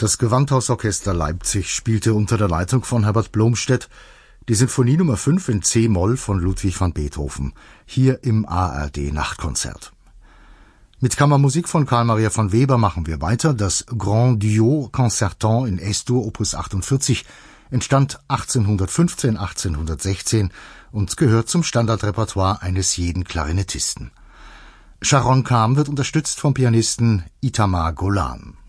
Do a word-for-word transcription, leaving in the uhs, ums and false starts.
Das Gewandhausorchester Leipzig spielte unter der Leitung von Herbert Blomstedt die Sinfonie Nummer fünf in C-Moll von Ludwig van Beethoven, hier im A R D-Nachtkonzert. Mit Kammermusik von Carl Maria von Weber machen wir weiter. Das Grand Duo Concertant in S-Dur Opus achtundvierzig entstand achtzehnhundertfünfzehn, achtzehnhundertsechzehn und gehört zum Standardrepertoire eines jeden Klarinettisten. Sharon Kam wird unterstützt vom Pianisten Itamar Golan.